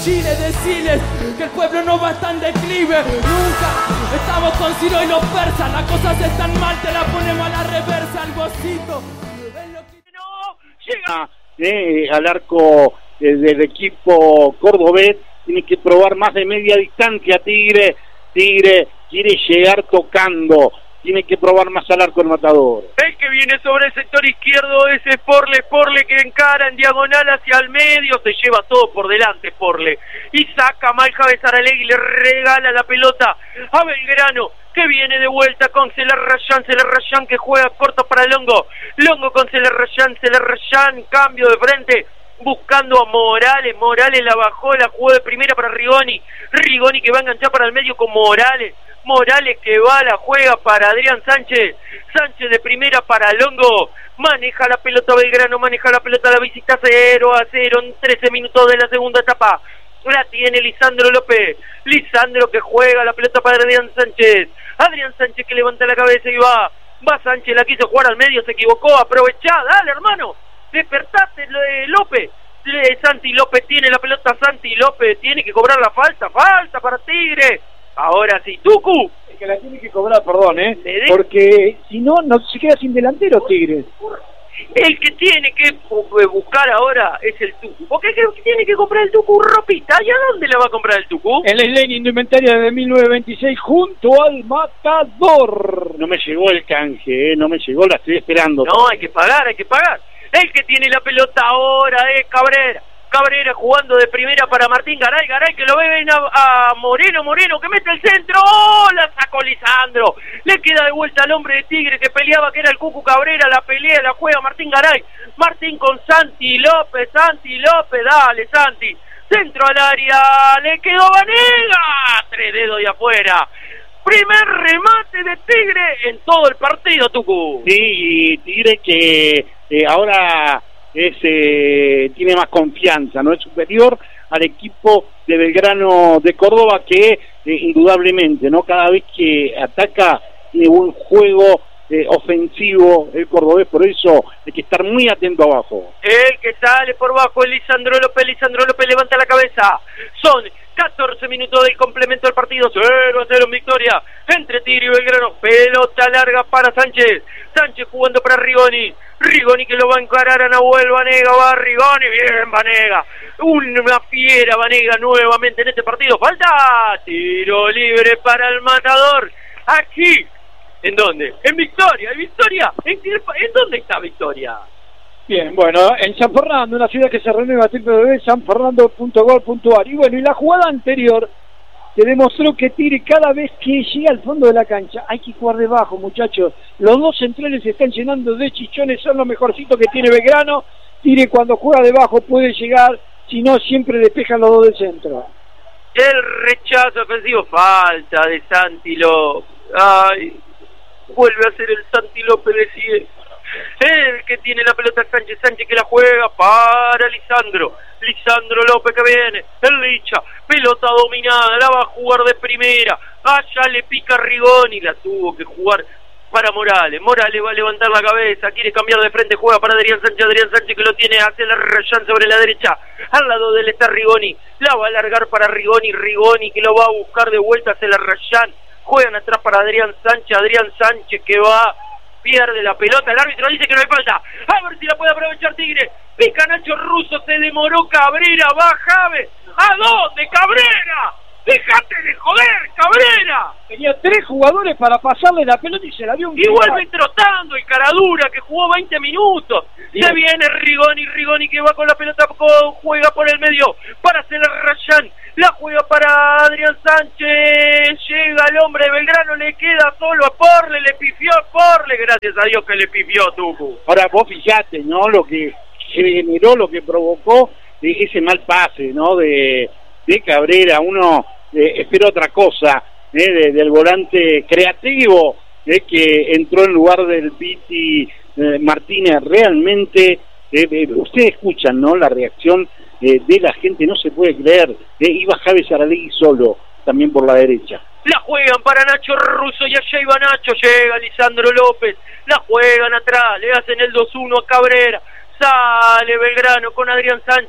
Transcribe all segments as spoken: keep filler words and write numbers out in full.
Chile, deciles que el pueblo no va a estar en declive. Nunca estamos con Ciro y los persas. Las cosas están mal, te la ponemos a la reversa. El bocito es lo que no llega eh, al arco eh, del equipo cordobés. Tiene que probar más de media distancia Tigre. Tigre quiere llegar tocando. Tiene que probar más al arco el Matador. El que viene sobre el sector izquierdo es Sporle, Sporle que encara en diagonal hacia el medio, se lleva todo por delante Sporle, y saca mal Javier Saralegui, le regala la pelota a Belgrano, que viene de vuelta con Celarrayán, Celarrayán que juega corto para Longo, Longo con Celarrayán, Celarrayán, cambio de frente, buscando a Morales, Morales la bajó, la jugó de primera para Rigoni, Rigoni que va a enganchar para el medio con Morales, Morales que va, la juega para Adrián Sánchez, Sánchez de primera para Longo, maneja la pelota Belgrano, maneja la pelota la visita cero a cero en trece minutos de la segunda etapa, la tiene Lisandro López, Lisandro que juega la pelota para Adrián Sánchez, Adrián Sánchez que levanta la cabeza y va, va Sánchez, la quiso jugar al medio, se equivocó, aprovechá, dale hermano, despertate López, Santi López tiene la pelota, Santi López tiene que cobrar la falta, falta para Tigre. Ahora sí, Tucu. Es que la tiene que cobrar, perdón, ¿eh? Porque si no, no se queda sin delantero Tigres. El que tiene que buscar ahora es el Tucu. Porque es que tiene que comprar el Tucu ropita. ¿Y a dónde le va a comprar el Tucu? En la Slane Indumentaria de mil novecientos veintiséis junto al Matador. No me llegó el canje, ¿eh? No me llegó, la estoy esperando. No, hay que pagar, hay que pagar. El que tiene la pelota ahora es Cabrera. Cabrera jugando de primera para Martín Garay, Garay que lo ve ven a, a Moreno, Moreno que mete el centro, ¡oh! La sacó Lisandro, le queda de vuelta al hombre de Tigre que peleaba, que era el Cucu Cabrera, la pelea, la juega Martín Garay, Martín con Santi López, Santi López, dale Santi, centro al área, le quedó Vanega, tres dedos de afuera. Primer remate de Tigre en todo el partido, Tucu. Sí, y Tigre que eh, ahora es, eh, tiene más confianza, no es superior al equipo de Belgrano de Córdoba que eh, indudablemente, no cada vez que ataca tiene un juego eh, ofensivo el cordobés, por eso hay que estar muy atento abajo. El que sale por bajo es Lisandro López, Lisandro López levanta la cabeza, son catorce minutos del complemento del partido, cero a cero en victoria entre Tigre y Belgrano, pelota larga para Sánchez, Sánchez jugando para Rigoni, Rigoni que lo va a encarar a Nahuel Vanega, va Rigoni, bien Vanega, una fiera Vanega nuevamente en este partido, falta, tiro libre para el Matador, aquí, ¿en dónde? En Victoria, ¿en Victoria? ¿En, ¿en dónde está Victoria? Bien, bueno, en San Fernando, una ciudad que se renueva, w w w punto san fernando punto gol punto a r. Y bueno, y la jugada anterior te demostró que Tigre cada vez que llega al fondo de la cancha hay que jugar debajo, muchachos. Los dos centrales se están llenando de chichones, son los mejorcitos que tiene Belgrano. Tigre cuando juega debajo puede llegar, si no siempre despejan los dos del centro. El rechazo ofensivo, falta de Santi López. Ay, vuelve a ser el Santi López de siempre. El que tiene la pelota Sánchez, Sánchez que la juega para Lisandro, Lisandro López que viene, el Licha, pelota dominada, la va a jugar de primera, allá le pica Rigoni, la tuvo que jugar para Morales, Morales va a levantar la cabeza, quiere cambiar de frente, juega para Adrián Sánchez, Adrián Sánchez que lo tiene hacia la Rayán sobre la derecha, al lado de él está Rigoni, la va a alargar para Rigoni, Rigoni que lo va a buscar de vuelta hacia la Rayán, juegan atrás para Adrián Sánchez, Adrián Sánchez que va, pierde la pelota, el árbitro dice que no hay falta, a ver si la puede aprovechar Tigre, pica Nacho Russo, se demoró Cabrera, va Jave, ¿a dónde Cabrera? ¡Dejate de joder, Cabrera! Tenía tres jugadores para pasarle la pelota y se la dio un... Y vuelve trotando el Caradura que jugó veinte minutos. Sí. Se viene Rigoni, Rigoni que va con la pelota, juega por el medio para hacer el Rayán. La juega para Adrián Sánchez. Llega el hombre de Belgrano, le queda solo a Porle, le pifió a Porle. Gracias a Dios que le pifió Tucu. Ahora vos fijate, ¿no? Lo que generó, lo que provocó ese mal pase, ¿no? De, de Cabrera. Uno eh, espera otra cosa, ¿eh? de, del volante creativo, eh, que entró en lugar del Piti eh, Martínez. Realmente, eh, eh, ustedes escuchan, ¿no? La reacción eh, de la gente, no se puede creer. Eh, iba Javi Saralegui solo, también por la derecha. La juegan para Nacho Russo y allá iba Nacho, llega Lisandro López, la juegan atrás, le hacen el dos uno a Cabrera, sale Belgrano con Adrián Sánchez,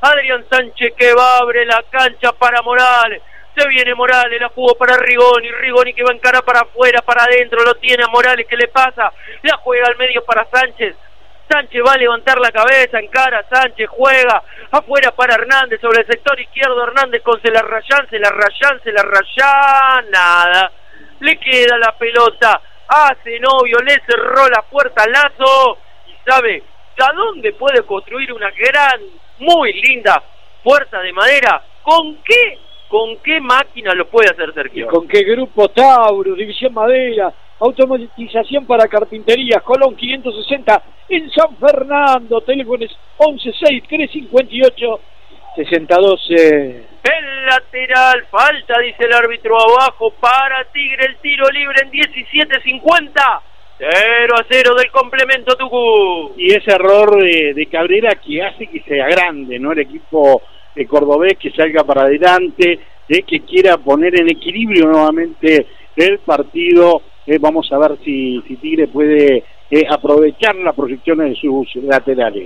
Adrián Sánchez que va, abre la cancha para Morales. Se viene Morales, la jugó para Rigoni, Rigoni que va a encarar para afuera, para adentro, lo tiene a Morales, ¿qué le pasa? La juega al medio para Sánchez. Sánchez va a levantar la cabeza, encara, Sánchez juega, afuera para Hernández, sobre el sector izquierdo, Hernández con se la rayan, se la rayan, se la rayan, nada. Le queda la pelota a Zenobio, le cerró la puerta a Lazo, y sabe a dónde puede construir una gran, muy linda puerta de madera. ¿Con qué? ¿Con qué máquina lo puede hacer Sergio? ¿Con qué grupo? Taurus, División Madera, automatización para carpinterías, Colón quinientos sesenta en San Fernando, teléfonos once sesenta y tres cincuenta y ocho sesenta doce. El lateral, falta, dice el árbitro abajo para Tigre, el tiro libre en diecisiete cincuenta. cero a cero del complemento Tucú. Y ese error de, de Cabrera que hace que sea grande, ¿no? El equipo de cordobés que salga para adelante, eh, que quiera poner en equilibrio nuevamente el partido. Eh, vamos a ver si, si Tigre puede eh, aprovechar las proyecciones de sus laterales.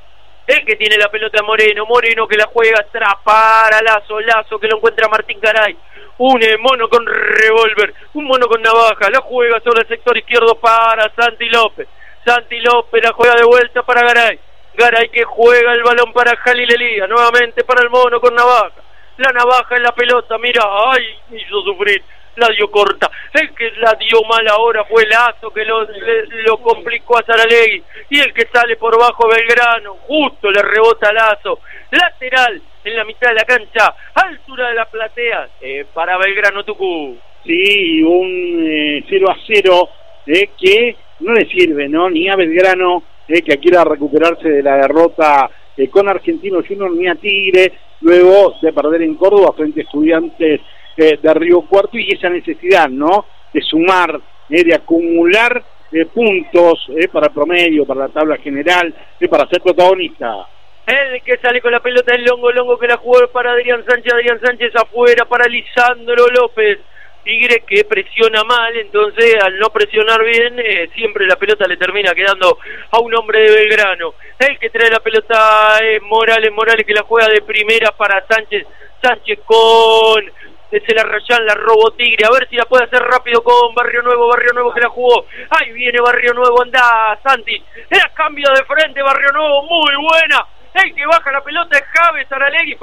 El que tiene la pelota Moreno, Moreno que la juega atrás para Lazo, Lazo que lo encuentra Martín Garay. Un mono con revólver, un mono con navaja, la juega sobre el sector izquierdo para Santi López. Santi López la juega de vuelta para Garay. Garay que juega el balón para Jalil Elía, nuevamente para el mono con navaja. La navaja en la pelota, mira, ay, hizo sufrir, la dio corta. El que la dio mal ahora fue Lazo, que lo, le, lo complicó a Saralegui. Y el que sale por bajo Belgrano, justo le rebota a Lazo. Lateral en la mitad de la cancha, altura de la platea, eh, para Belgrano Tucú. Sí, un eh, cero a cero eh, que no le sirve, ¿no? Ni a Belgrano, eh, que quiera recuperarse de la derrota eh, con Argentinos Juniors, ni a Tigre, luego de perder en Córdoba frente a Estudiantes eh, de Río Cuarto, y esa necesidad, ¿no? De sumar, eh, de acumular eh, puntos eh, para el promedio, para la tabla general, eh, para ser protagonista. El que sale con la pelota es Longo, Longo que la jugó para Adrián Sánchez, Adrián Sánchez afuera para Lisandro López. Tigre que presiona mal, entonces al no presionar bien, eh, siempre la pelota le termina quedando a un hombre de Belgrano. El que trae la pelota es Morales, Morales que la juega de primera para Sánchez, Sánchez con... se la rayan, la robó Tigre, a ver si la puede hacer rápido con Barrio Nuevo, Barrio Nuevo que la jugó, ahí viene Barrio Nuevo, anda Santi, era cambio de frente, Barrio Nuevo, muy buena, el que baja la pelota es Javes Saralegui,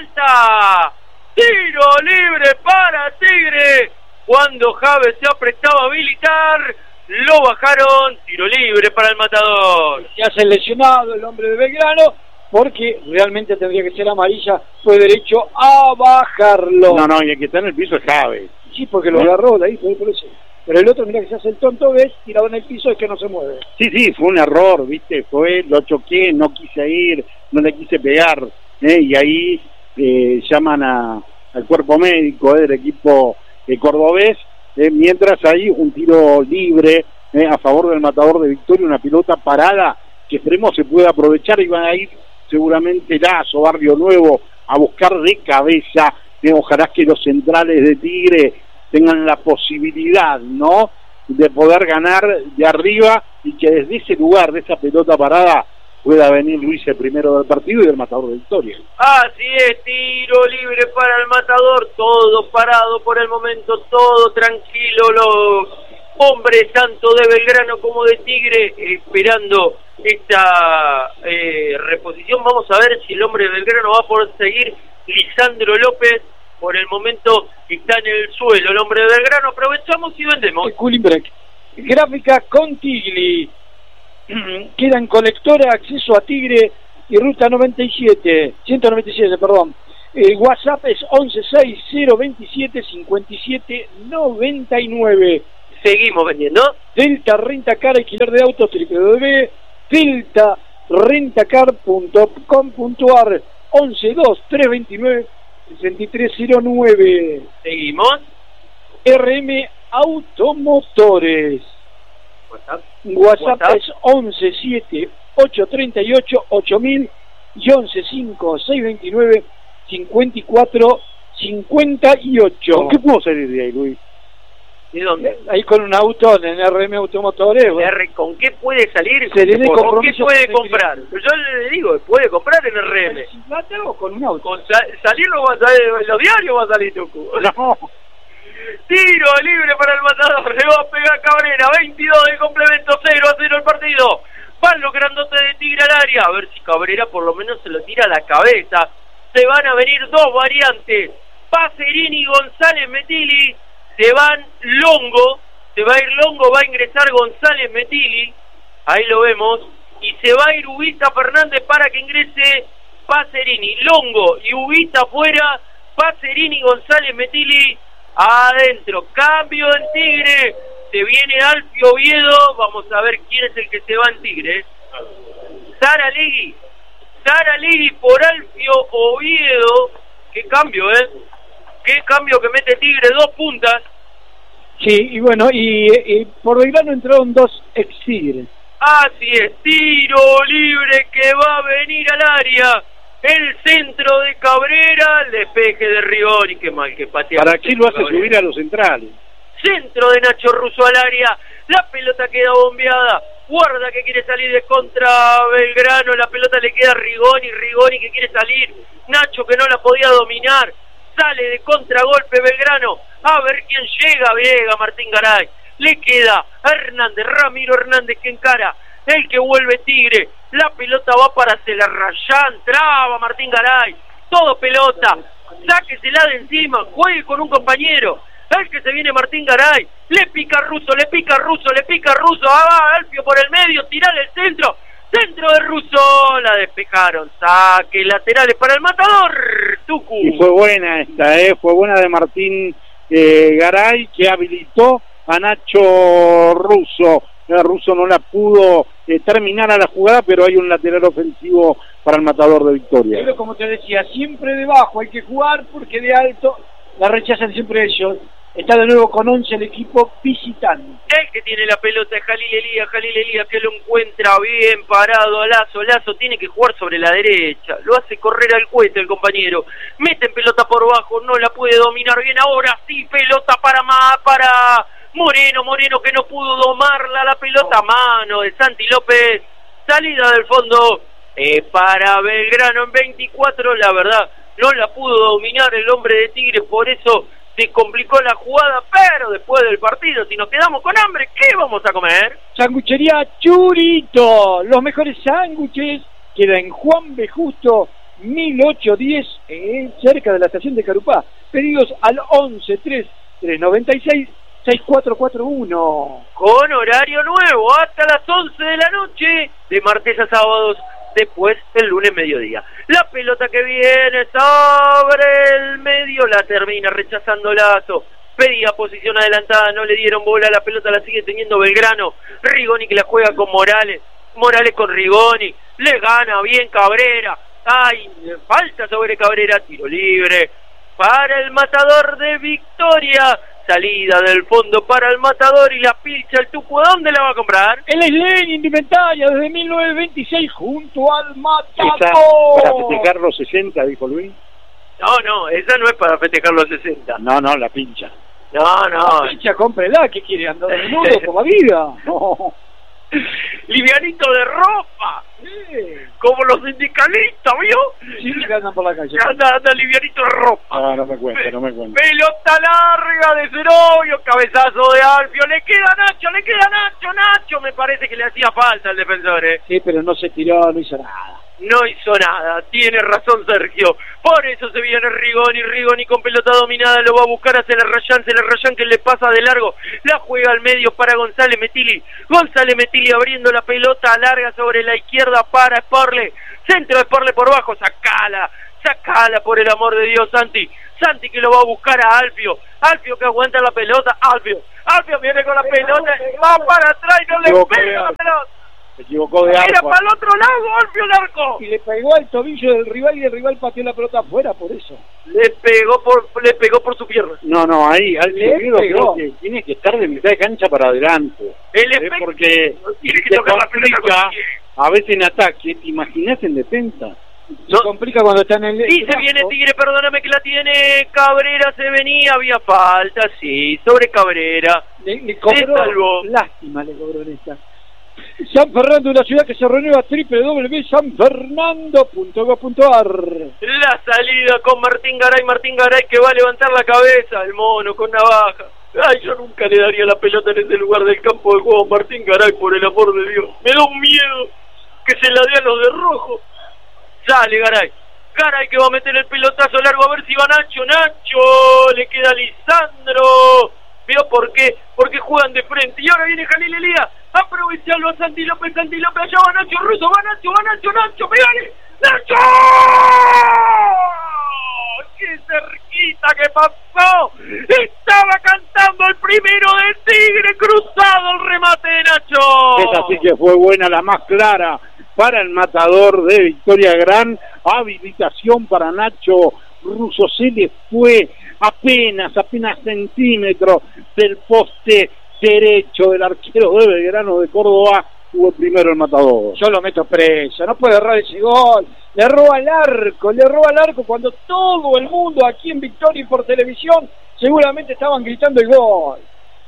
falta, tiro libre para Tigre, cuando Javes se aprestaba a habilitar, lo bajaron, tiro libre para el matador. Se hace lesionado el hombre de Belgrano, porque realmente tendría que ser amarilla, fue derecho a bajarlo. No, no, y el que está en el piso es Javes. Sí, porque lo agarró de ahí, por eso. Pero el otro, mira que se hace el tonto, ves, tirado en el piso, es que no se mueve. Sí, sí, fue un error, viste, fue, lo choqué, no quise ir, no le quise pegar, ¿eh? Y ahí eh, llaman a, al cuerpo médico eh, del equipo eh, cordobés, eh, mientras hay un tiro libre eh, a favor del matador de Victoria, una pelota parada que esperemos se pueda aprovechar, y van a ir seguramente Lazo, Barrio Nuevo, a buscar de cabeza. Eh, ojalá que los centrales de Tigre tengan la posibilidad, ¿no?, de poder ganar de arriba, y que desde ese lugar, de esa pelota parada, pueda venir Luis el primero del partido y del matador de Victoria. Así es, tiro libre para el matador, todo parado por el momento, todo tranquilo, los hombres tanto de Belgrano como de Tigre esperando esta eh, reposición. Vamos a ver si el hombre de Belgrano va a poder seguir. Lisandro López por el momento está en el suelo, el hombre de Belgrano. Aprovechamos y vendemos. Cooling break. Gráfica Contigli. Queda en Colectora, acceso a Tigre y ruta noventa y siete, ciento noventa y siete, perdón. El WhatsApp es once seis cero veintisiete cincuenta y siete noventa y nueve. Seguimos vendiendo. Delta Rentacar, alquiler de autos, w w w punto delta rentacar punto com punto ar, once dos tres veintinueve sesenta y tres cero nueve. Seguimos. R M Automotores. WhatsApp. WhatsApp, WhatsApp es once siete ocho tres ocho ocho mil y once cinco seis veintinueve cincuenta y cuatro cincuenta y ocho. ¿Con qué puedo salir de ahí, Luis? ¿De dónde? Ahí con un auto en R M Automotores. R, ¿con qué puede salir? Serene ¿Con qué puede comprar? Yo le digo, ¿puede comprar en R M? ¿Sin plata o con un auto? Con sa salir no va a salir, en los diarios va a salir Tucu. No. Tiro libre para el matador, le va a pegar Cabrera, veintidós de complemento, cero a cero el partido. Van los grandotes de Tigre al área, a ver si Cabrera por lo menos se lo tira a la cabeza. Se van a venir dos variantes, Pacerini y González Metili. Se van Longo, se va a ir Longo, va a ingresar González Metili, ahí lo vemos, y se va a ir Ubita Fernández para que ingrese Pacerini. Longo y Ubita afuera, Pacerini y González Metili adentro. Cambio en Tigre, se viene Alfio Oviedo, vamos a ver quién es el que se va en Tigre. Saralegui, Saralegui por Alfio Oviedo, qué cambio, eh. Qué cambio que mete Tigre, dos puntas. Sí, y bueno, y, y por Belgrano entraron dos ex Tigres. Así es, tiro libre que va a venir al área. El centro de Cabrera, el despeje de Rigoni, qué mal que patea. ¿Para qué lo hace Cabrera subir a los centrales? Centro de Nacho Russo al área, la pelota queda bombeada. Guarda que quiere salir de contra Belgrano, la pelota le queda a Rigoni, Rigoni que quiere salir. Nacho que no la podía dominar. Sale de contragolpe Belgrano, a ver quién llega, Vega, Martín Garay, le queda a Hernández, Ramiro Hernández que encara, el que vuelve Tigre, la pelota va para Celarrayán, traba Martín Garay, todo pelota, sáquesela de encima, juegue con un compañero, el que se viene Martín Garay, le pica Russo, le pica Russo, le pica Russo, ah, va Alfio por el medio, tirar el centro, centro de Russo, la despejaron, saque laterales para el matador, Tucu. Y fue buena esta, eh, fue buena de Martín eh, Garay, que habilitó a Nacho Russo. El Russo no la pudo eh, terminar a la jugada, pero hay un lateral ofensivo para el matador de Victoria. Pero como te decía, siempre debajo hay que jugar porque de alto la rechazan siempre ellos. Está de nuevo con once el equipo visitante. El que tiene la pelota es Jalil Elías, Jalil Elías que lo encuentra bien parado a Lazo, Lazo tiene que jugar sobre la derecha, lo hace correr al cohete el compañero, mete en pelota por bajo, no la puede dominar bien, ahora sí, pelota para más, para Moreno, Moreno que no pudo domarla, la pelota a mano de Santi López, salida del fondo eh, para Belgrano en veinticuatro, la verdad, no la pudo dominar el hombre de Tigre, por eso se complicó la jugada, pero después del partido, si nos quedamos con hambre, ¿qué vamos a comer? Sanguchería Churito, los mejores sándwiches, queda en Juan B. Justo, mil ochocientos diez, eh, cerca de la estación de Carupá. Pedidos al once tres tres noventa y seis seis cuatro cuatro uno. Con horario nuevo, hasta las once de la noche, de martes a sábados, después el lunes mediodía. La pelota que viene sobre el medio, la termina rechazando Lazo. Pedía posición adelantada, no le dieron bola, la pelota la sigue teniendo Belgrano. Rigoni que la juega con Morales, Morales con Rigoni, le gana bien Cabrera. Ay, falta sobre Cabrera, tiro libre para el matador de Victoria. Salida del fondo para el matador y la pilcha el Tucu, ¿dónde la va a comprar? El Slen Indumentaria desde mil novecientos veintiséis junto al matador. Esa para festejar los sesenta, dijo Luis. No, no, esa no es para festejar los sesenta. No, no, la pincha. No, no. La pincha, cómprela, ¿qué quiere? ¿Andar de nudo como vida? No. Livianito de ropa, sí. Como los sindicalistas, ¿vio? Sí, que andan por la calle. Anda, anda livianito de ropa. Ah, no me cuenta, no me cuenta. Pelota larga de Cerovio, cabezazo de Alfio, le queda a Nacho, le queda a Nacho, Nacho, me parece que le hacía falta al defensor, ¿eh? Sí, pero no se tiró, no hizo nada. No hizo nada, tiene razón Sergio, por eso se viene Rigoni, Rigoni con pelota dominada, lo va a buscar a Celarrayán, Celarrayán que le pasa de largo, la juega al medio para González Metili, González Metili abriendo la pelota larga sobre la izquierda para Sporle, centro de Sporle por bajo, sacala, sacala por el amor de Dios Santi, Santi que lo va a buscar a Alfio, Alfio que aguanta la pelota, Alfio, Alfio viene con la pelota, va para atrás y no le pega la pelota. Se equivocó de arco. Era para el otro lado, Alfio el arco. Y le pegó al tobillo del rival y el rival pateó la pelota afuera, por eso. Le pegó por le pegó por su pierna. No, no, ahí, al Le pegó. pegó. Que tiene que estar de mitad de cancha para adelante. El ¿Eh? efecto Porque tiene que se tocar la pelota complica, con el pie. a veces en ataque, ¿te imaginas en defensa? Se no. complica cuando está en el... Y se viene Tigre, perdóname que la tiene Cabrera, se venía, había falta, sí, sobre Cabrera. Le, le cobró, lástima le cobró en esta. San Fernando, una ciudad que se renueva, doble u doble u doble u punto san fernando punto gov punto a r. La salida con Martín Garay, Martín Garay que va a levantar la cabeza, el mono con navaja. Ay, yo nunca le daría la pelota en ese lugar del campo de juego a Martín Garay, por el amor de Dios. Me da un miedo que se la dé a los de rojo. Sale Garay. Garay que va a meter el pelotazo largo, a ver si va Nacho. Nacho, le queda Lisandro. ¿Vio por qué? Porque juegan de frente. Y ahora viene Jalil Elías. Aprovechalo a Santi López, Santi López, allá va Nacho Russo, va Nacho, va Nacho, Nacho, pegale. ¡Nacho! ¡Qué cerquita que pasó! Estaba cantando el primero de Tigre, cruzado el remate de Nacho. Esa sí que fue buena, la más clara para el matador de Victoria Gran. Habilitación para Nacho Russo, se le fue apenas, apenas centímetros del poste derecho del arquero de Belgrano de Córdoba. Tuvo primero el matador. Yo lo meto preso, no puede errar ese gol. Le roba el arco, le roba el arco cuando todo el mundo aquí en Victoria y por televisión seguramente estaban gritando el gol.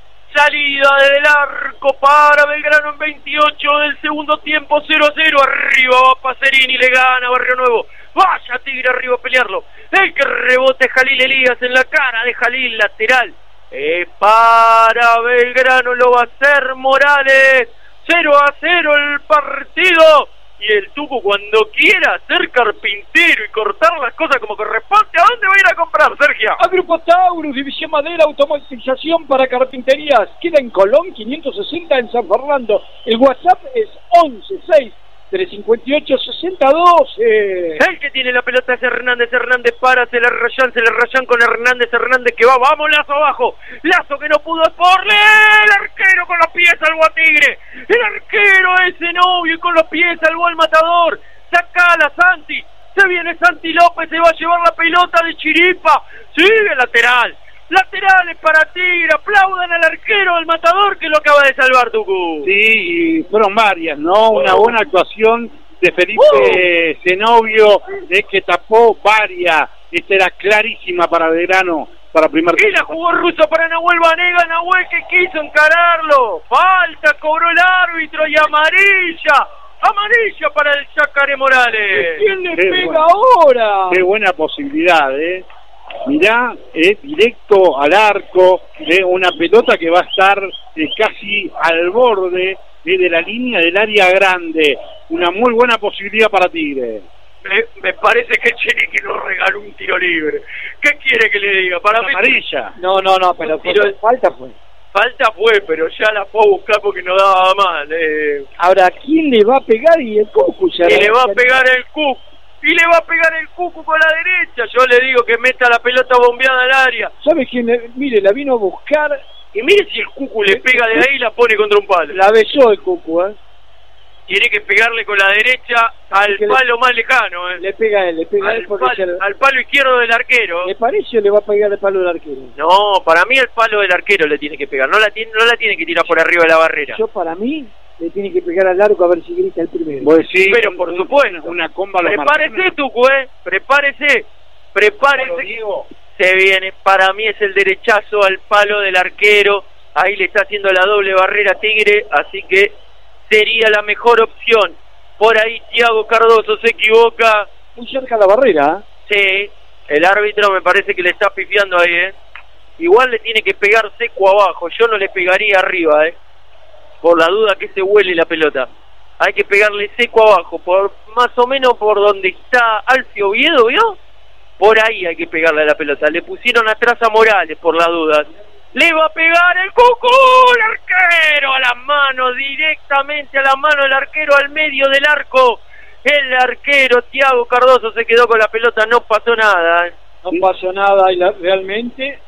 Salida del arco para Belgrano en veintiocho del segundo tiempo, cero a cero. Arriba va Pacerini, le gana Barrio Nuevo. Vaya Tigre arriba a pelearlo. El que rebote es Jalil Elías en la cara de Jalil, lateral. Es para Belgrano, lo va a hacer Morales. cero a cero el partido. Y el Tucu cuando quiera ser carpintero y cortar las cosas como corresponde, ¿a dónde va a ir a comprar, Sergio? A Grupo Taurus, División Madera, automatización para carpinterías. Queda en Colón quinientos sesenta en San Fernando. El WhatsApp es once seis tres cinco ocho sesenta doce. El que tiene la pelota es Hernández. Hernández para, se le rayan, se le rayan con Hernández. Hernández que va, vamos, Lazo abajo. Lazo que no pudo exporle. El arquero con los pies salvó a Tigre. El arquero ese novio y con los pies salvó al matador. Sacala Santi. Se viene Santi López, se va a llevar la pelota de chiripa. Sigue lateral. Laterales para Tigre, aplaudan al arquero del matador que lo acaba de salvar, Tucu. Sí, fueron varias, ¿no? Una buena actuación de Felipe uh. Zenobio, de que tapó varias. Esta era clarísima para Belgrano, para primer tiempo. Y la jugó Russo para Nahuel Vanega, Nahuel que quiso encararlo. Falta, cobró el árbitro y amarilla. Amarilla para el Yacaré Morales. ¿Quién le Qué pega buena. ahora? Qué buena posibilidad, ¿eh? Mirá, eh, directo al arco, eh, una pelota que va a estar eh, casi al borde eh, de la línea del área grande. Una muy buena posibilidad para Tigre. Me, me parece que Chiriqui nos regaló un tiro libre. ¿Qué quiere que le diga? Para mí... amarilla. No, no, no, pero tiro... falta fue. Falta fue, pero ya la fue a buscar porque no daba mal. Eh. Ahora, ¿quién le va a pegar? Y el Cucu ya... Y le va a pegar el Cucu. Y le va a pegar el Cucu con la derecha. Yo le digo que meta la pelota bombeada al área. ¿Sabe quién? Le, mire, la vino a buscar. Y mire si el Cucu le pega de ahí y la pone contra un palo. La besó el Cucu, ¿eh? Tiene que pegarle con la derecha al palo le, más lejano, ¿eh? Le pega a él, le pega al, a él porque pal, se le... al palo izquierdo del arquero. ¿Le parece o le va a pegar el palo del arquero? No, para mí el palo del arquero le tiene que pegar. No la tiene, no la tiene que tirar por arriba de la barrera. Yo, para mí... le tiene que pegar al arco a ver si grita el primero. Pues sí, pero por supuesto, una comba. Prepárese, Tucu, eh, prepárese, prepárese. Se viene, para mí es el derechazo al palo del arquero. Ahí le está haciendo la doble barrera Tigre, así que sería la mejor opción. Por ahí Thiago Cardoso se equivoca. Muy cerca de la barrera, Sí, ¿eh? el árbitro me parece que le está pifiando ahí, eh. Igual le tiene que pegar seco abajo, yo no le pegaría arriba, eh. Por la duda que se huele la pelota. Hay que pegarle seco abajo, por más o menos por donde está Alfio Oviedo, ¿vio? Por ahí hay que pegarle a la pelota. Le pusieron atrás a Morales por las dudas. Le va a pegar el Cucu, el arquero a la mano, directamente a la mano del arquero al medio del arco. El arquero Thiago Cardoso se quedó con la pelota, no pasó nada. No pasó nada y la, realmente...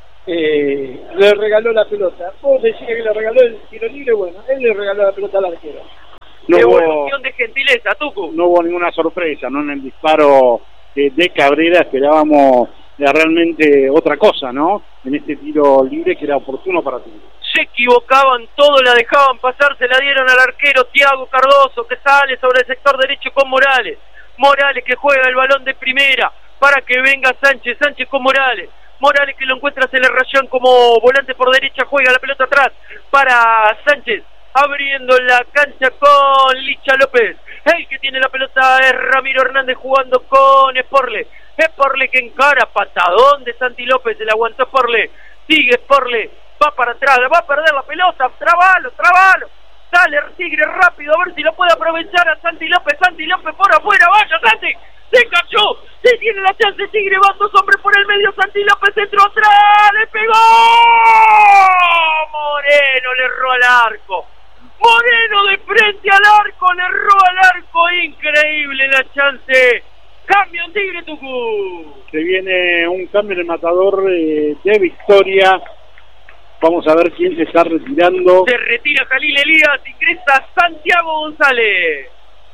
Eh, le regaló la pelota. Vos decís que le regaló el tiro libre, bueno, él le regaló la pelota al arquero. No hubo, de gentileza, Tucu. No hubo ninguna sorpresa, ¿no? En el disparo de, de Cabrera esperábamos de realmente otra cosa, ¿no? En este tiro libre que era oportuno para ti. Se equivocaban todo, la dejaban pasar, se la dieron al arquero Thiago Cardoso que sale sobre el sector derecho con Morales. Morales que juega el balón de primera para que venga Sánchez, Sánchez con Morales. Morales que lo encuentra Celerrayán como volante por derecha, juega la pelota atrás para Sánchez, abriendo la cancha con Licha López. El que tiene la pelota es Ramiro Hernández jugando con Esporle. Esporle que encara, patadón de Santi López, se le aguantó Esporle. Sigue Esporle, va para atrás, va a perder la pelota, trabalo, trabalo. Dale Tigre rápido, a ver si lo puede aprovechar a Santi López. Santi López por afuera, vaya Santi. Se cayó, se tiene la chance Tigre, van dos hombres por el medio, Santi López entró atrás, le pegó, Moreno le erró al arco, Moreno de frente al arco, le erró al arco, increíble la chance, cambio en Tigre Tucú. Se viene un cambio en el matador eh, de Victoria, vamos a ver quién se está retirando. Se retira Jalil Elías, ingresa Santiago González.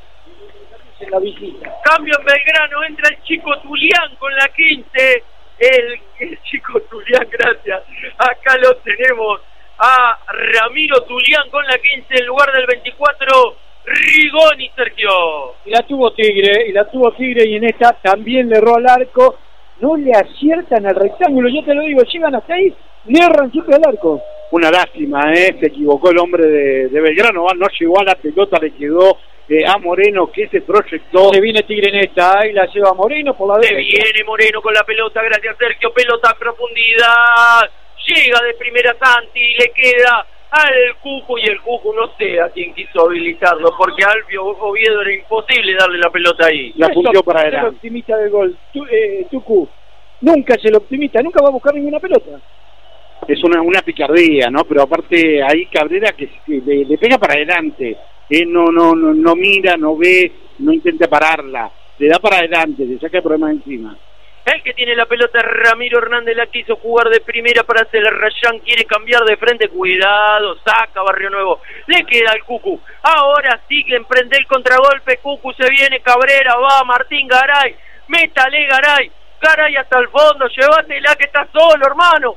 En la visita. Cambio en Belgrano, entra el chico Tulián con la quince, el, el chico Tulián, gracias, acá lo tenemos a Ramiro Tulián con la quince en lugar del veinticuatro, Rigoni Sergio. Y la tuvo Tigre, y la tuvo Tigre y en esta también le erró al arco, no le aciertan al rectángulo, yo te lo digo, llegan hasta ahí, le erran siempre al arco. Una lástima, ¿eh? Se equivocó el hombre de, de Belgrano, no llegó a la pelota, le quedó eh, a Moreno que se proyectó. Se viene Tigre en esta, ahí la lleva Moreno por la derecha. Se viene Moreno con la pelota, gracias Sergio, pelota a profundidad, llega de primera Santi, le queda al Cucu y el Cucu no sé a quién quiso habilitarlo, porque a Alfio Oviedo era imposible darle la pelota ahí. La fundió para adelante. adelante. El optimista del gol, tu, eh, Tucu, nunca es el optimista, nunca va a buscar ninguna pelota. Es una, una picardía, ¿no? Pero aparte ahí Cabrera que, que le, le pega para adelante, eh, no, no, no, no mira, no ve, no intenta pararla, le da para adelante, le saca el problema encima. El que tiene la pelota Ramiro Hernández, la quiso jugar de primera para Celerrayán, quiere cambiar de frente, cuidado, saca Barrio Nuevo, le queda al Cucu, ahora sí que emprende el contragolpe, Cucu se viene, Cabrera, va Martín Garay, métale Garay, Garay hasta el fondo, llévatela que está solo hermano,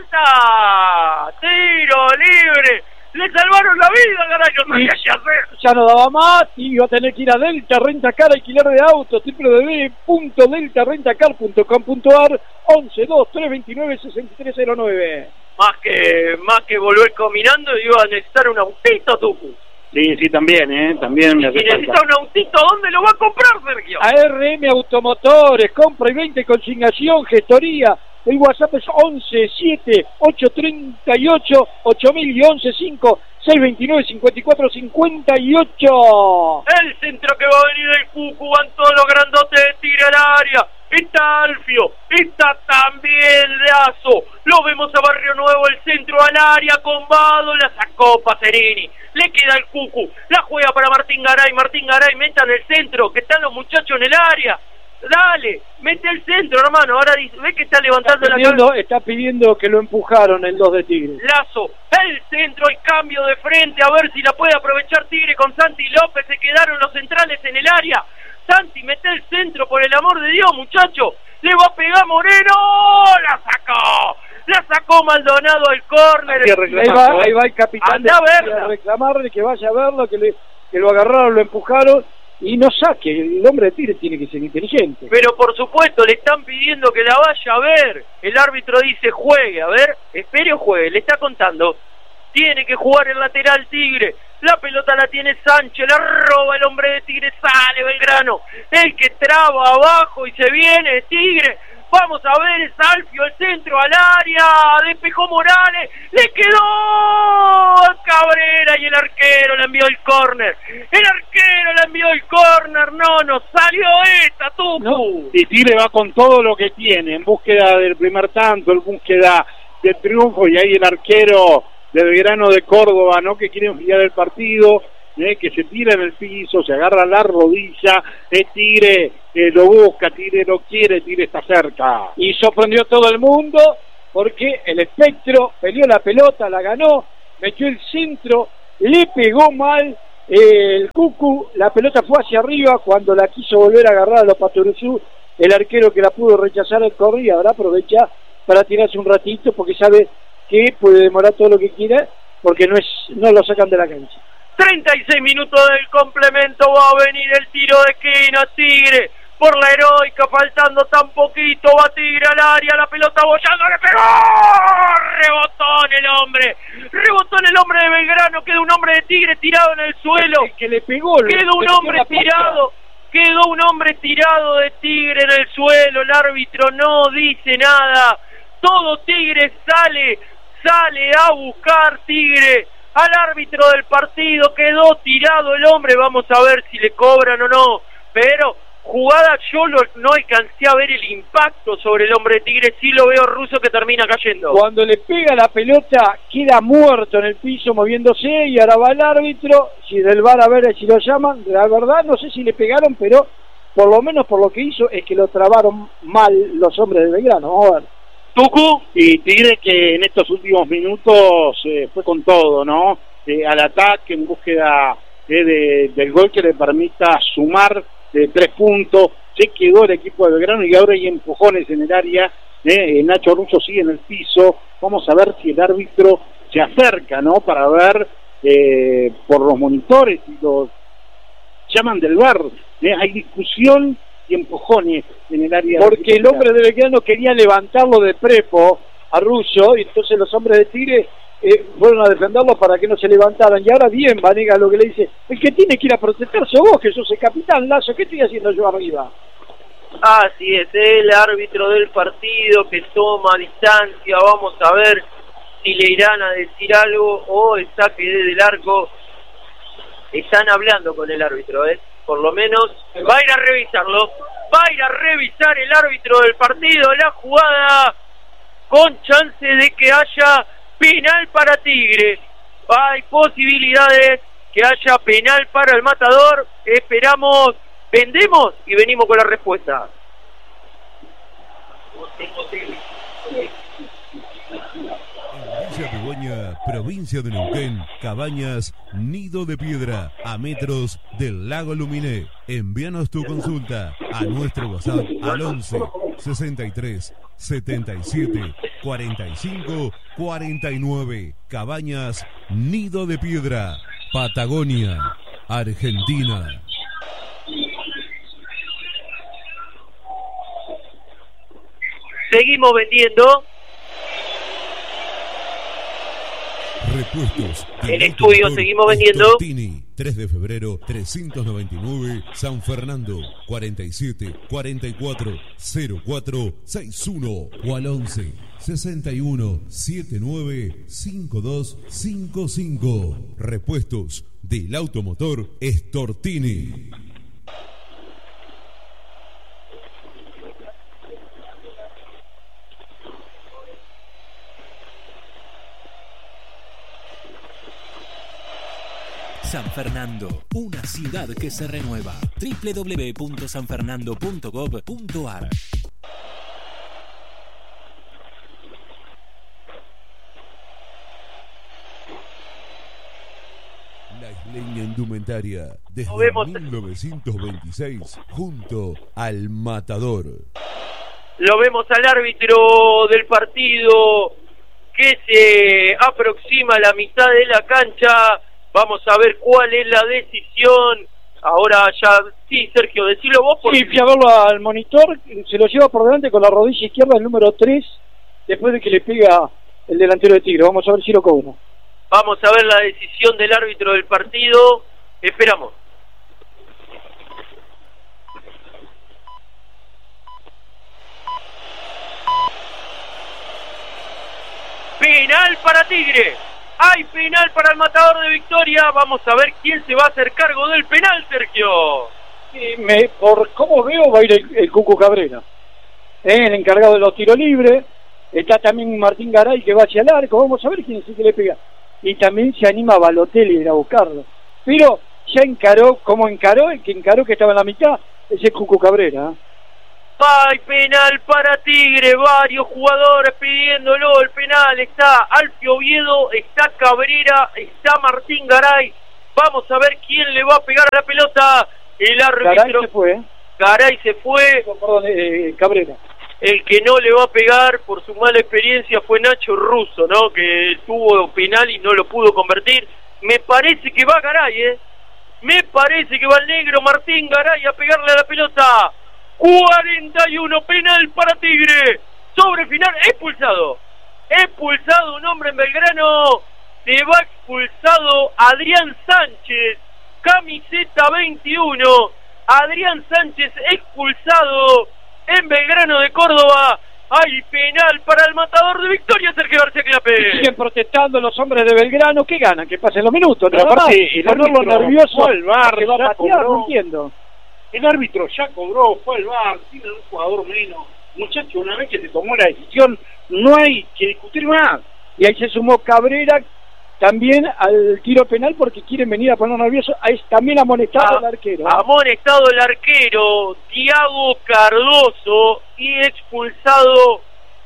falta, tiro libre, le salvaron la vida Garay, no sabía qué hacer. Ya no daba más y iba a tener que ir a Delta Rentacar, alquiler de autos, w w w punto delta rentacar punto com punto a r, once dos tres veintinueve sesenta y tres cero nueve. Más que, más que volver caminando iba a necesitar un autito, Tucu. Sí, sí, también, ¿eh? También me hace Si necesita falta. un autito, ¿dónde lo va a comprar, Sergio? A R M Automotores, compra y veinte, consignación, gestoría. El WhatsApp es once siete ocho treinta y ocho ocho mil y once cinco seis veintinueve cincuenta y cuatro cincuenta y ocho. El centro que va a venir del Cucu, van todos los grandotes de Tigre al área. Está Alfio, está también Lazo. Lo vemos a Barrio Nuevo, el centro al área con Vado, la sacó Pacerini. Le queda el Cucu, la juega para Martín Garay. Martín Garay, meta en el centro, que están los muchachos en el área. Dale, mete el centro, hermano. Ahora dice, ve que está levantando está pidiendo, la cabeza. Está pidiendo que lo empujaron el dos de Tigre. Lazo, el centro, el cambio de frente, a ver si la puede aprovechar Tigre con Santi López. Se quedaron los centrales en el área. Santi, mete el centro, por el amor de Dios, muchacho. Le va a pegar Moreno. La sacó. La sacó Maldonado al córner. Ahí va, ahí va el capitán Anda de, a reclamarle que vaya a verlo, que, le, que lo agarraron, lo empujaron. Y no saque, el hombre de Tigre tiene que ser inteligente. Pero por supuesto, le están pidiendo que la vaya a ver. El árbitro dice juegue, a ver, espere o juegue, le está contando. Tiene que jugar el lateral Tigre. La pelota la tiene Sánchez, la roba el hombre de Tigre, sale Belgrano. El que traba abajo y se viene Tigre. Vamos a ver, es Alfio, el centro al área, despejó Morales, le quedó a Cabrera y el arquero le envió el córner. El arquero le envió el córner, no, no salió esta, Tucu. No. Y Tigre va con todo lo que tiene, en búsqueda del primer tanto, en búsqueda del triunfo, y ahí el arquero de Belgrano de Córdoba, ¿no? Que quiere enfriar el partido. Eh, que se tira en el piso, se agarra la rodilla, eh, Tigre eh, lo busca, Tigre lo quiere, Tigre está cerca. Y sorprendió a todo el mundo porque el Espectro peleó la pelota, la ganó, metió el centro, le pegó mal, eh, el Cucu, la pelota fue hacia arriba, cuando la quiso volver a agarrar a los Patoruzú, el arquero que la pudo rechazar el corri, ahora aprovecha para tirarse un ratito porque sabe que puede demorar todo lo que quiera porque no es no lo sacan de la cancha. treinta y seis minutos del complemento, va a venir el tiro de esquina, Tigre por la heroica, faltando tan poquito, va Tigre al área, la pelota bollando, le pegó, rebotó en el hombre, rebotó en el hombre de Belgrano, quedó un hombre de Tigre tirado en el suelo, el que le pegó, quedó un hombre tirado, quedó un hombre tirado de Tigre en el suelo, el árbitro no dice nada, todo Tigre sale, sale a buscar Tigre al árbitro del partido, quedó tirado el hombre, vamos a ver si le cobran o no, pero jugada yo lo, no alcancé a ver el impacto sobre el hombre de Tigre, sí lo veo Russo que termina cayendo. Cuando le pega la pelota queda muerto en el piso moviéndose y ahora va el árbitro, si del V A R a ver si lo llaman, la verdad no sé si le pegaron, pero por lo menos por lo que hizo es que lo trabaron mal los hombres de Belgrano. Vamos a ver. Tucu. Y Tigre que en estos últimos minutos eh, fue con todo, ¿no? Eh, al ataque en búsqueda eh, de, del gol que le permita sumar de tres puntos, se quedó el equipo de Belgrano y ahora hay empujones en el área, eh, Nacho Russo sigue en el piso, vamos a ver si el árbitro se acerca, ¿no? Para ver eh, por los monitores y los llaman del V A R, eh, hay discusión y empujones en el área. Porque el hombre de Belgrano quería levantarlo de prepo a Russo y entonces los hombres de Tigre Eh, fueron a defenderlo para que no se levantaran, y ahora bien Vanega lo que le dice, el que tiene que ir a protegerse vos, que sos el capitán, Lazo, ¿qué estoy haciendo yo arriba? Así es, el árbitro del partido que toma distancia, vamos a ver si le irán a decir algo o el saque desde el arco, están hablando con el árbitro, ¿eh? Por lo menos va a ir a revisarlo, va a ir a revisar el árbitro del partido, la jugada con chance de que haya penal para Tigre, hay posibilidades que haya penal para el Matador, esperamos, vendemos y venimos con la respuesta. Villa Begoña, provincia de Neuquén, Cabañas, Nido de Piedra, a metros del lago Luminé. Envíanos tu consulta a nuestro WhatsApp al once, sesenta y tres, setenta y siete, cuarenta y cinco, cuarenta y nueve. Cabañas, Nido de Piedra, Patagonia, Argentina. Seguimos vendiendo. Repuestos. En estudio seguimos vendiendo. Tortini, tres de febrero, trescientos noventa y nueve, San Fernando, cuarenta y siete, cuarenta y cuatro, cero cuatro sesenta y uno o al once, sesenta y uno, setenta y nueve, cincuenta y dos cincuenta y cinco. Repuestos del automotor Stortini. San Fernando, una ciudad que se renueva. doble u doble u doble u punto san fernando punto gov punto a r. La Isleña Indumentaria, desde vemos. mil novecientos veintiséis, junto al Matador. Lo vemos al árbitro del partido que se aproxima a la mitad de la cancha. Vamos a ver cuál es la decisión. Ahora ya, sí, Sergio, decilo vos. Porque... Sí, fui a verlo al monitor, se lo lleva por delante con la rodilla izquierda, el número tres, después de que le pega el delantero de Tigre. Vamos a ver si lo cobra. Vamos a ver la decisión del árbitro del partido. Esperamos. Penal para Tigre. Hay penal para el Matador de Victoria. Vamos a ver quién se va a hacer cargo del penal, Sergio. Y me, por cómo veo, va a ir el, el Cucu Cabrera, ¿eh? El encargado de los tiros libres. Está también Martín Garay, que va hacia el arco. Vamos a ver quién es el que le pega. Y también se anima Balotelli a ir a buscarlo. Pero ya encaró, como encaró, el que encaró que estaba en la mitad, ese es Cucu Cabrera, ¿eh? Hay penal para Tigre, varios jugadores pidiéndolo, el penal, está Alfio Oviedo, está Cabrera, está Martín Garay. Vamos a ver quién le va a pegar a la pelota. El árbitro Garay se fue, ¿eh? Garay se fue. No, perdón, eh, Cabrera. El que no le va a pegar por su mala experiencia fue Nacho Russo, ¿no? Que tuvo penal y no lo pudo convertir. Me parece que va Garay, ¿eh? Me parece que va el negro Martín Garay a pegarle a la pelota. cuarenta y uno, penal para Tigre. Sobre final, expulsado. Expulsado un hombre en Belgrano. Se va expulsado Adrián Sánchez. Camiseta veintiuno. Adrián Sánchez expulsado en Belgrano de Córdoba. Hay penal para el matador de Victoria, Sergio García Clape. Siguen protestando los hombres de Belgrano. ¿Qué ganan? Que pasen los minutos. Pero aparte, el ponerlo árbitro nervioso. fue al V A R, que va a ya patear, cobró. no entiendo. El árbitro ya cobró, fue al V A R, tiene un jugador menos. Muchacho, una vez que se tomó la decisión, no hay que discutir más. Y ahí se sumó Cabrera también al tiro penal porque quieren venir a poner nervioso. Ahí es también amonestado Ah, el arquero. Amonestado el arquero Tiago Cardoso y expulsado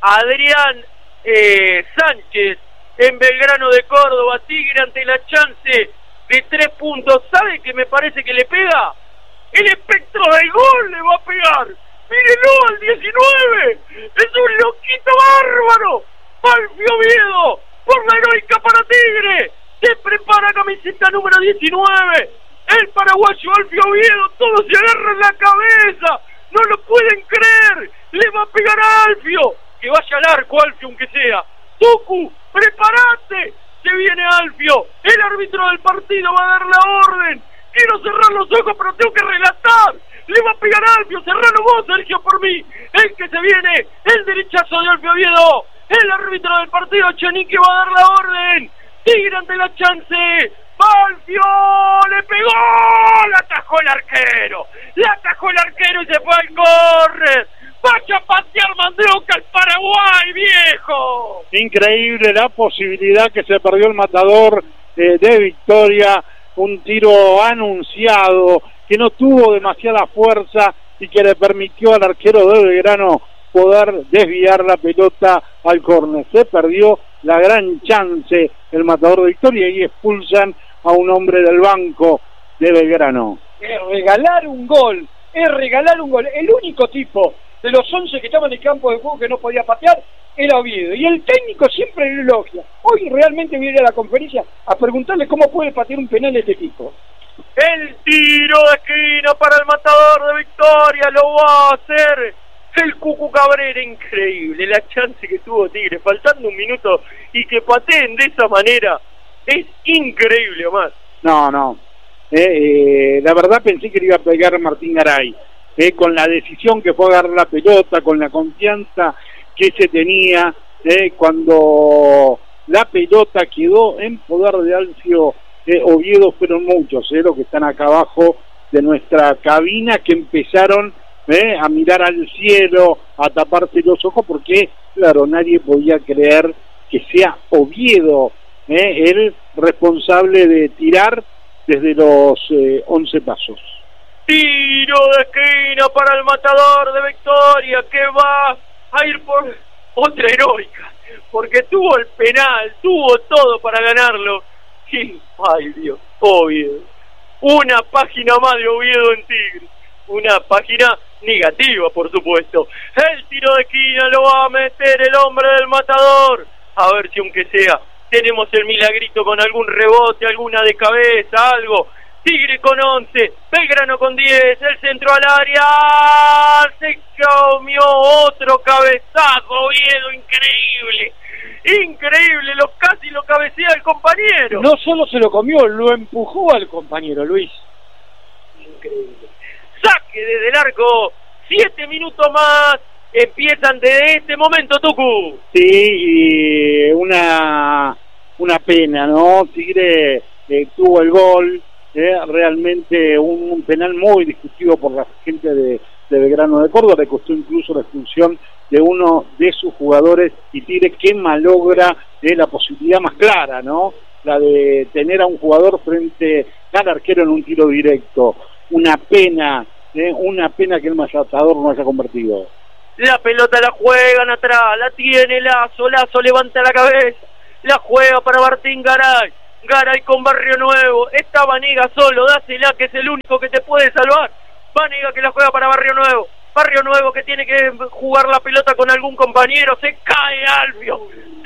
Adrián eh, Sánchez en Belgrano de Córdoba. Tigre ante la chance de tres puntos. ¿Sabe qué me parece que le pega? El espectro del gol le va a pegar. Mírenlo al diecinueve. Es un loquito bárbaro. Alfio Oviedo por la heroica para Tigre. Se prepara camiseta número diecinueve. El paraguayo Alfio Oviedo. Todos se agarran la cabeza. No lo pueden creer. Le va a pegar a Alfio. Que vaya al arco, Alfio, aunque sea. Tucu, prepárate. Se viene Alfio. El árbitro del partido va a dar la orden. Quiero cerrar los ojos, pero tengo que relatar. Le va a pegar a Alfio. Cerralo vos, Sergio, por mí. El que se viene. El derechazo de Alfio Oviedo. El árbitro del partido, Chenique, va a dar la orden. Tigre ante la chance. Alfio le pegó. La atajó el arquero. La atajó el arquero y se fue al córner. Vaya a patear Mandioca al Paraguay, viejo. Increíble la posibilidad que se perdió el matador eh, de Victoria. Un tiro anunciado que no tuvo demasiada fuerza y que le permitió al arquero de Belgrano poder desviar la pelota al córner. Se perdió la gran chance el matador de Victoria y expulsan a un hombre del banco de Belgrano. Es regalar un gol, es regalar un gol. El único tipo de los once que estaban en el campo de juego que no podía patear era Oviedo. Y el técnico siempre lo elogia. Hoy realmente viene a la conferencia a preguntarle cómo puede patear un penal este tipo. El tiro de esquina para el matador de Victoria. Lo va a hacer el Cucu Cabrera. Increíble la chance que tuvo Tigre, faltando un minuto, y que pateen de esa manera. Es increíble, Omar. No, no. Eh, eh, la verdad pensé que le iba a pegar Martín Garay. Eh, con la decisión que fue a agarrar la pelota, con la confianza que se tenía, eh, cuando la pelota quedó en poder de Alfio eh, Oviedo, fueron muchos, eh, los que están acá abajo de nuestra cabina, que empezaron eh, a mirar al cielo, a taparse los ojos, porque, claro, nadie podía creer que sea Oviedo eh, el responsable de tirar desde los eh, once pasos. Tiro de esquina para el matador de Victoria, que va a ir por otra heroica, porque tuvo el penal, tuvo todo para ganarlo. Y, ay Dios, Oviedo. Una página más de Oviedo en Tigre. Una página negativa, por supuesto. El tiro de esquina lo va a meter el hombre del matador. A ver si aunque sea tenemos el milagrito con algún rebote, alguna de cabeza, algo. Tigre con once, Belgrano con diez, el centro al área, se comió otro cabezazo, Oviedo, increíble, increíble, lo casi lo cabecea el compañero. No solo se lo comió, lo empujó al compañero, Luis. Increíble. Saque desde el arco, siete minutos más, empiezan desde este momento, Tucu. Sí, y una, una pena, ¿no? Tigre eh, tuvo el gol. Eh, realmente un, un penal muy discutido por la gente de, de Belgrano de Córdoba. Le costó incluso la expulsión de uno de sus jugadores, y Tigre que malogra eh, la posibilidad más clara, ¿no? La de tener a un jugador frente al arquero en un tiro directo. Una pena, eh, una pena que el matador no haya convertido. La pelota la juegan atrás, la tiene Lazo, Lazo levanta la cabeza, la juega para Martín Garay. Garay con Barrio Nuevo, está Vanega solo, dásela que es el único que te puede salvar. Vanega que la juega para Barrio Nuevo, Barrio Nuevo que tiene que jugar la pelota con algún compañero, se cae Alfio,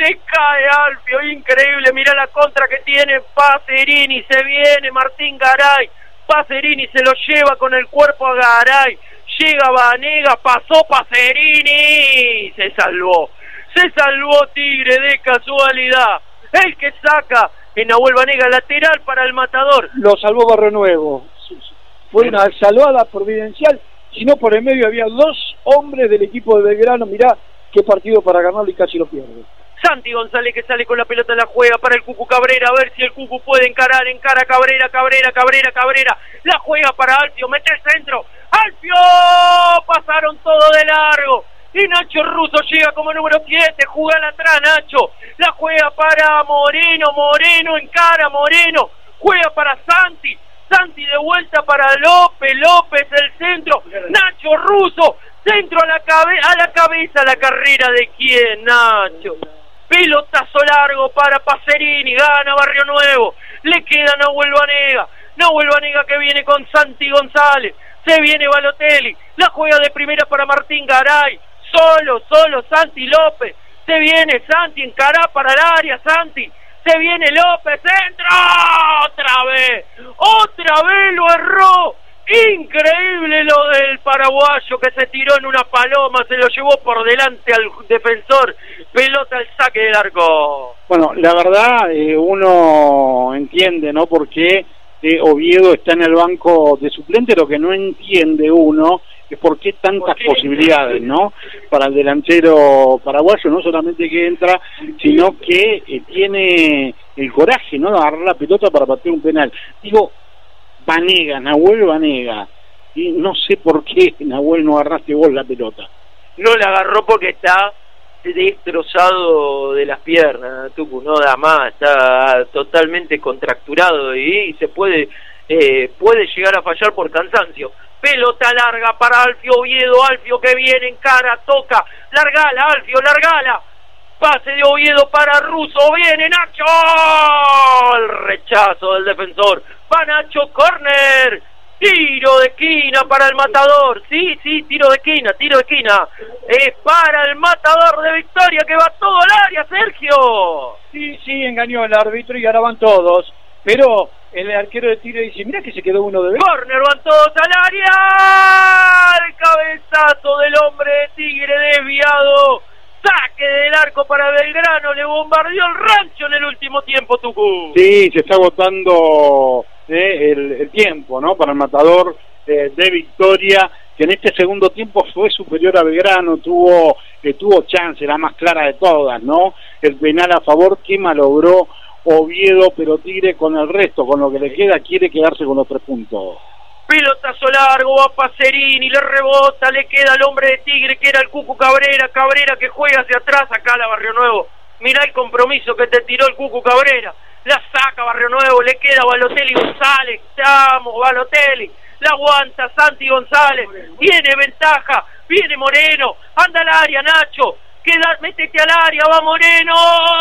Se cae Alfio, increíble, mira la contra que tiene Pacerini, se viene Martín Garay, Pacerini se lo lleva con el cuerpo a Garay, llega Vanega, pasó Pacerini, se salvó, se salvó Tigre de casualidad, el que saca en Nahuel Vanega, lateral para el Matador. Lo salvó Barrio Nuevo, fue una salvada providencial, si no por el medio había dos hombres del equipo de Belgrano, mirá qué partido para ganarlo y casi lo pierde. Santi González que sale con la pelota, la juega para el Cucu Cabrera, a ver si el Cucu puede encarar, encara Cabrera, Cabrera, Cabrera, Cabrera, la juega para Alfio, mete el centro, Alfio, pasaron todo de largo, y Nacho Russo llega como número siete, jugala atrás Nacho, la juega para Moreno, Moreno encara, Moreno, juega para Santi, Santi de vuelta para López, López el centro, Nacho Russo, centro a la, cabe a la cabeza, la carrera de quién, Nacho. Pelotazo largo para Pacerini, gana Barrio Nuevo, le queda Nahuel Vanega, Nahuel Vanega que viene con Santi González, se viene Balotelli, la juega de primera para Martín Garay, solo, solo Santi López, se viene Santi, encará para el área, Santi, se viene López, centro, otra vez, otra vez lo erró, increíble lo del paraguayo que se tiró en una paloma, se lo llevó por delante al defensor, pelota al saque del arco. Bueno, la verdad eh, uno entiende, ¿no? Por qué eh, Oviedo está en el banco de suplente, lo que no entiende uno es por qué tantas ¿Por qué? posibilidades, ¿no? Para el delantero paraguayo, no solamente que entra, sino que eh, tiene el coraje, ¿no? De agarrar la pelota para patear un penal. Digo, Vanega, Nahuel Vanega, y no sé por qué Nahuel no agarraste vos la pelota. No la agarró porque está destrozado de las piernas, Tucu, no da más, está totalmente contracturado y, y se puede eh, puede llegar a fallar por cansancio. Pelota larga para Alfio Oviedo, Alfio que viene en cara, toca, largala Alfio, largala, pase de Oviedo para Russo, viene Nacho, el rechazo del defensor, va Nacho, córner, tiro de esquina para el Matador, sí, sí, tiro de esquina, tiro de esquina, es para el Matador de Victoria que va todo el área, Sergio. Sí, sí, engañó el árbitro y ahora van todos, pero el arquero de Tigre dice, mira que se quedó uno de... Córner, van todos al área, el cabezazo del hombre de Tigre desviado, saque del arco para Belgrano, le bombardeó el rancho en el último tiempo, Tucu. Sí, se está agotando eh, el, el tiempo, ¿no? Para el Matador eh, de Victoria, que en este segundo tiempo fue superior a Belgrano, tuvo eh, tuvo chance, la más clara de todas, ¿no? El penal a favor que malogró Oviedo, pero Tigre con el resto, con lo que le queda, quiere quedarse con los tres puntos. Pelotazo largo, va Pacerini, le rebota, le queda al hombre de Tigre que era el Cucu Cabrera, Cabrera que juega hacia atrás, acá la Barrio Nuevo, mirá el compromiso que te tiró el Cucu Cabrera, la saca Barrio Nuevo, le queda Balotelli González, estamos Balotelli, la aguanta Santi González, tiene ventaja, viene Moreno, anda al área Nacho, queda, métete al área, va Moreno,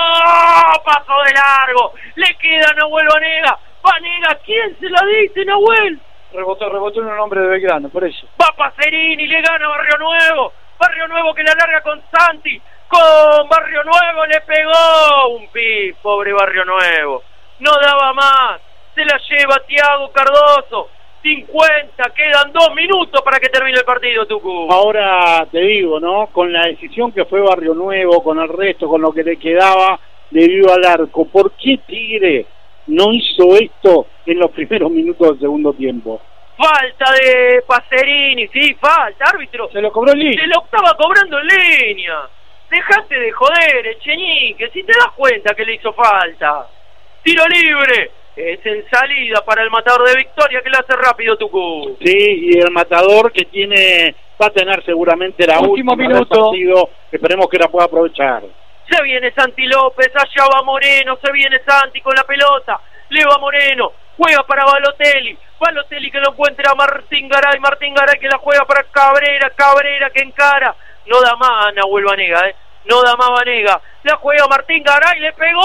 paso de largo, le queda Nahuel Vanega, Vanega, ¿quién se la dice Nahuel? Rebotó, rebotó en un hombre de Belgrano, por eso. Va Pacerini, le gana Barrio Nuevo, Barrio Nuevo que la larga con Santi, con Barrio Nuevo le pegó un pis, pobre Barrio Nuevo, no daba más, se la lleva Tiago Cardoso, cincuenta, quedan dos minutos para que termine el partido, Tucu. Ahora te digo, ¿no? Con la decisión que fue Barrio Nuevo, con el resto, con lo que le quedaba, le dio al arco. ¿Por qué Tigre no hizo esto en los primeros minutos del segundo tiempo? Falta de Pacerini, sí, falta, árbitro. Se lo cobró en línea. Se lo estaba cobrando en línea. Dejate de joder, Echenique, si te das cuenta que le hizo falta. Tiro libre. Es en salida para el Matador de Victoria que lo hace rápido, Tucu. Sí, y el Matador que tiene, va a tener seguramente la último última minuto. del partido, esperemos que la pueda aprovechar. Se viene Santi López, allá va Moreno, se viene Santi con la pelota, le va Moreno, juega para Balotelli, Balotelli que lo encuentra a Martín Garay, Martín Garay que la juega para Cabrera, Cabrera que encara, no da más Nahuel Vanega, eh. No da más Vanega, la juega Martín Garay, le pegó.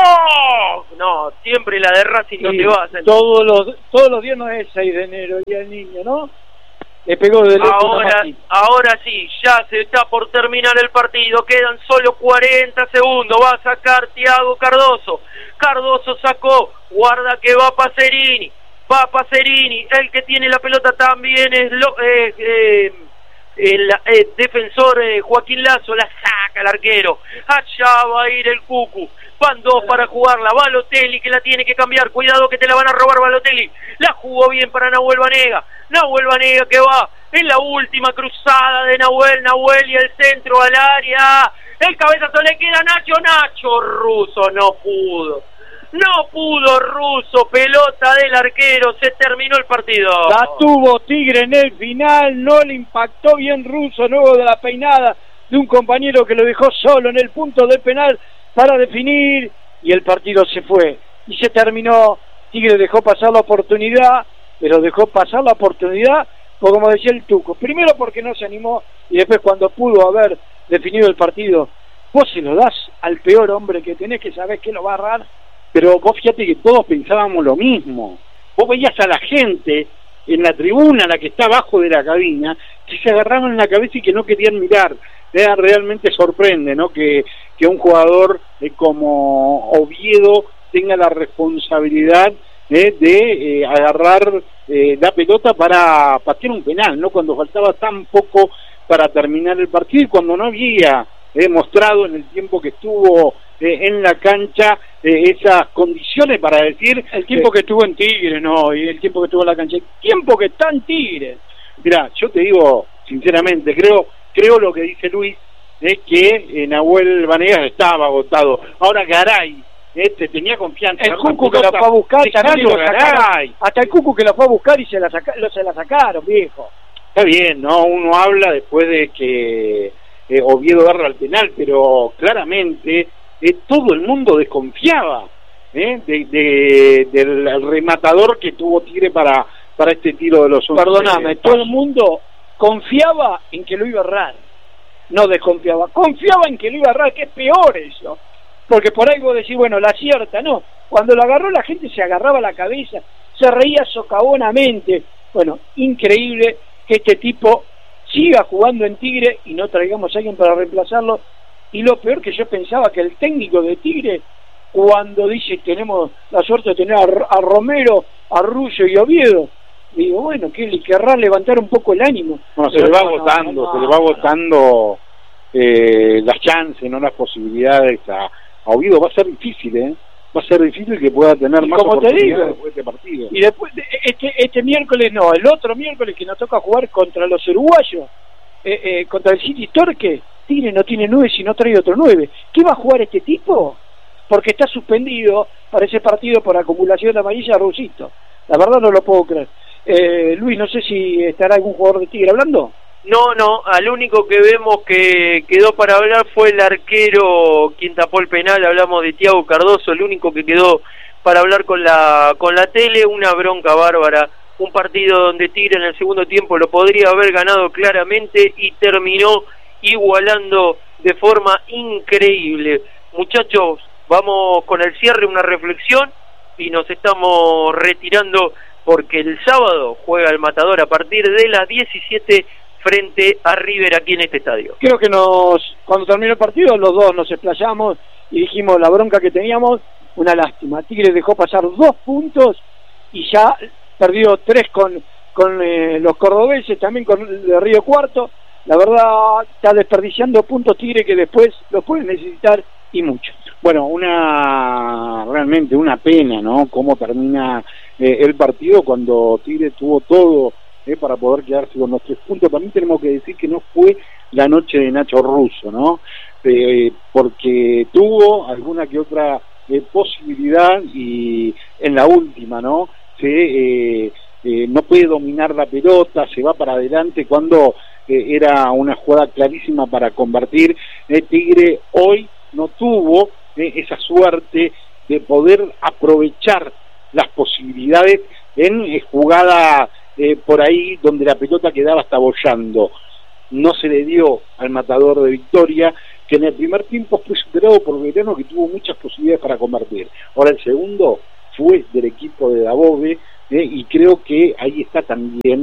No, siempre la de Racing no te vas. Todos los, todos los días no es seis de enero, día del niño, ¿no? le pegó de lejos. Ahora, ahora sí, ya se está por terminar el partido, quedan solo cuarenta segundos, va a sacar Thiago Cardoso, Cardoso sacó, guarda que va Pacerini, va Pacerini, el que tiene la pelota también es lo, eh, eh, el eh, defensor eh, Joaquín Lazo, la saca el arquero, allá va a ir el Cucu, van dos para jugarla, Balotelli que la tiene que cambiar, cuidado que te la van a robar Balotelli, la jugó bien para Nahuel Banega, Nahuel Banega que va en la última cruzada de Nahuel, Nahuel y el centro al área, el cabezazo le queda a Nacho, Nacho Russo no pudo, no pudo Russo, pelota del arquero, se terminó el partido. La tuvo Tigre en el final, no le impactó bien Russo luego de la peinada de un compañero que lo dejó solo en el punto del penal para definir, y el partido se fue y se terminó. Tigre dejó pasar la oportunidad, pero dejó pasar la oportunidad, pues como decía el Tuco, primero porque no se animó, y después cuando pudo haber definido el partido, vos se lo das al peor hombre que tenés, que sabés que lo va a agarrar. Pero vos fíjate que todos pensábamos lo mismo. Vos veías a la gente en la tribuna, la que está abajo de la cabina, que se agarraban en la cabeza y que no querían mirar. Era, realmente sorprende, ¿no? Que, que un jugador eh, como Oviedo tenga la responsabilidad eh, de eh, agarrar eh, la pelota para patear un penal, ¿no? Cuando faltaba tan poco para terminar el partido y cuando no había eh, mostrado en el tiempo que estuvo eh, en la cancha eh, esas condiciones para decir... El tiempo eh, que estuvo en Tigre, no, y el tiempo que estuvo en la cancha, el tiempo que está en Tigre. Mirá, yo te digo sinceramente, creo creo lo que dice Luis, es que eh, Nahuel Vanegas estaba agotado. Ahora Garay, este tenía confianza. El Cucu que la fue a buscar, también lo sacaron, hasta el Cucu que la fue a buscar y se la, saca, se la sacaron, viejo. Está bien, ¿no? Uno habla después de que eh, Oviedo agarra el penal, pero claramente eh, todo el mundo desconfiaba ¿eh? de, de, del rematador que tuvo Tigre para, para este tiro de los once. Perdóname, todo el mundo confiaba en que lo iba a errar, no desconfiaba, confiaba en que lo iba a errar, que es peor eso, porque por ahí vos decís, bueno, la acierta, no, cuando lo agarró la gente se agarraba la cabeza, se reía socavonamente. Bueno, increíble que este tipo siga jugando en Tigre y no traigamos a alguien para reemplazarlo, y lo peor que yo pensaba que el técnico de Tigre, cuando dice tenemos la suerte de tener a, a Romero, a Rullo y Oviedo, digo, bueno, que le querrá levantar un poco el ánimo. Bueno, se le va agotando, no, no, se le va agotando eh, las chances, no las posibilidades a, a Oviedo. Va a ser difícil, ¿eh? Va a ser difícil que pueda tener más oportunidades después de este partido. Y después, de, este, este miércoles no, el otro miércoles que nos toca jugar contra los uruguayos, eh, eh, contra el City Torque, Tigre no tiene nueve si no trae otro nueve. ¿Qué va a jugar este tipo? Porque está suspendido para ese partido por acumulación de amarilla Rusito. La verdad no lo puedo creer. Eh, Luis, no sé si estará algún jugador de Tigre hablando. No, no, al único que vemos que quedó para hablar fue el arquero quien tapó el penal. Hablamos de Thiago Cardoso, el único que quedó para hablar con la con la tele. Una bronca bárbara, un partido donde Tigre en el segundo tiempo lo podría haber ganado claramente y terminó igualando de forma increíble. Muchachos, vamos con el cierre, una reflexión y nos estamos retirando porque el sábado juega el Matador a partir de las diecisiete frente a River aquí en este estadio. Creo que nos cuando terminó el partido los dos nos explayamos y dijimos la bronca que teníamos, una lástima. Tigre dejó pasar dos puntos y ya perdió tres con, con eh, los cordobeses, también con el de Río Cuarto. La verdad está desperdiciando puntos Tigre que después los puede necesitar y mucho. Bueno, una realmente una pena, ¿no? Cómo termina eh, el partido cuando Tigre tuvo todo eh, para poder quedarse con los tres puntos. También tenemos que decir que no fue la noche de Nacho Russo, ¿no? Eh, porque tuvo alguna que otra eh, posibilidad y en la última, ¿no? Se, eh, eh, no puede dominar la pelota, se va para adelante cuando eh, era una jugada clarísima para convertir. Eh, Tigre hoy no tuvo eh, esa suerte de poder aprovechar las posibilidades en eh, jugada eh, por ahí donde la pelota quedaba hasta bollando. No se le dio al Matador de Victoria, que en el primer tiempo fue superado por Belgrano, que tuvo muchas posibilidades para convertir. Ahora el segundo fue del equipo de Dabove, eh, y creo que ahí está también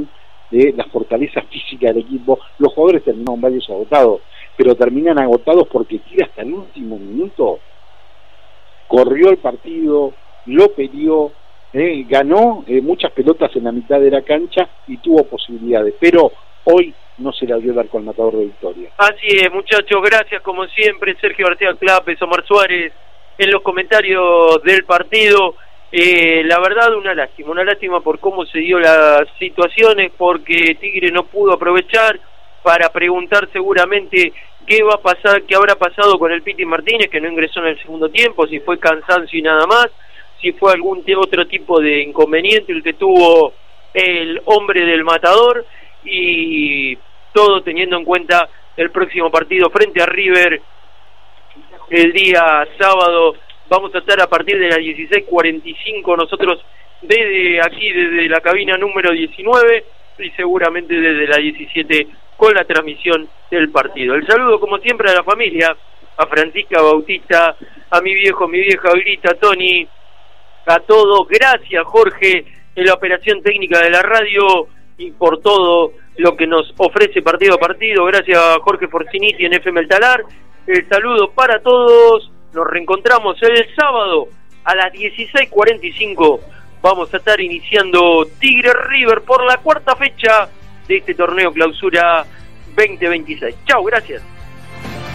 de la fortaleza física del equipo. Los jugadores terminaron varios agotados, pero terminan agotados porque Tigre hasta el último minuto corrió el partido, lo peleó, eh, ganó eh, muchas pelotas en la mitad de la cancha y tuvo posibilidades, pero hoy no se la dio el arco al matador de Victoria. Así es, muchachos, gracias como siempre, Sergio García Clapes, Omar Suárez, en los comentarios del partido. Eh, la verdad, una lástima, una lástima por cómo se dio las situaciones, porque Tigre no pudo aprovechar para preguntar seguramente qué va a pasar, qué habrá pasado con el Piti Martínez, que no ingresó en el segundo tiempo, si fue cansancio y nada más, si fue algún otro tipo de inconveniente el que tuvo el hombre del matador, y todo teniendo en cuenta el próximo partido frente a River el día sábado. Vamos a estar a partir de las dieciséis cuarenta y cinco nosotros desde aquí, desde la cabina número diecinueve, y seguramente desde la diecisiete con la transmisión del partido. El saludo como siempre a la familia, a Francisca, Bautista, a mi viejo, mi vieja Grita, Tony, a todos. Gracias Jorge en la operación técnica de la radio y por todo lo que nos ofrece partido a partido. Gracias a Jorge Forciniti en F M El Talar. El saludo para todos. Nos reencontramos el sábado a las dieciséis cuarenta y cinco. Vamos a estar iniciando Tigre River por la cuarta fecha de este torneo Clausura veinte veintiséis. Chau, gracias.